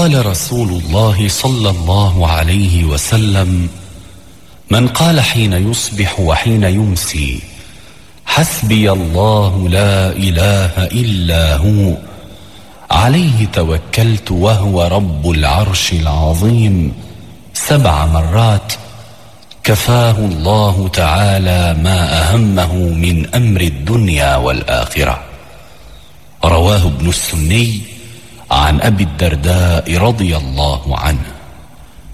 قال رسول الله صلى الله عليه وسلم: من قال حين يصبح وحين يمسي: حسبي الله لا إله إلا هو عليه توكلت وهو رب العرش العظيم 7 مرات، كفاه الله تعالى ما أهمه من أمر الدنيا والآخرة. رواه ابن السني عن أبي الدرداء رضي الله عنه.